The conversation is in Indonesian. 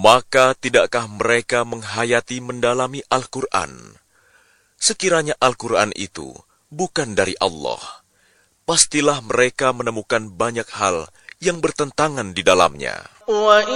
Maka tidakkah mereka menghayati mendalami Al-Quran? Sekiranya Al-Quran itu bukan dari Allah, pastilah mereka menemukan banyak hal yang bertentangan di dalamnya.